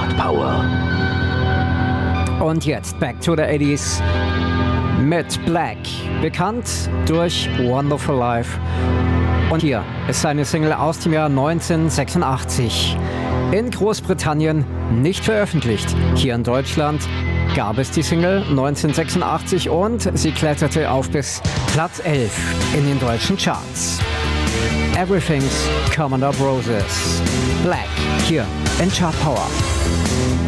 Chart Power. Und jetzt back to the 80s mit Black, bekannt durch Wonderful Life. Und hier ist seine Single aus dem Jahr 1986. In Großbritannien nicht veröffentlicht. Hier in Deutschland gab es die Single 1986 und sie kletterte auf bis Platz 11 in den deutschen Charts. Everything's Coming Up Roses. Black, hier in Chart Power.